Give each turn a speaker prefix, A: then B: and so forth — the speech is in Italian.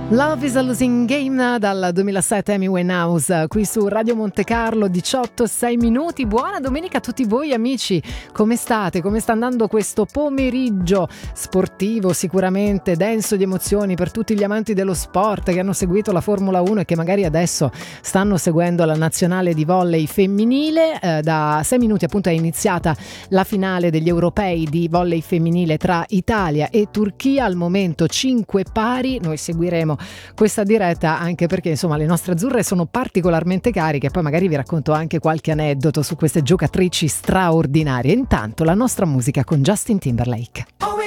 A: Love is a Losing Game dal 2007 Amy Winehouse qui su Radio Monte Carlo, 18:06. Buona domenica a tutti voi amici, come state? Come sta andando questo pomeriggio sportivo, sicuramente denso di emozioni per tutti gli amanti dello sport che hanno seguito la Formula 1 e che magari adesso stanno seguendo la nazionale di volley femminile. Da 6 minuti appunto è iniziata la finale degli europei di volley femminile tra Italia e Turchia, al momento 5 pari. Noi seguiremo questa diretta anche perché insomma le nostre azzurre sono particolarmente cariche, poi magari vi racconto anche qualche aneddoto su queste giocatrici straordinarie. Intanto la nostra musica con Justin Timberlake.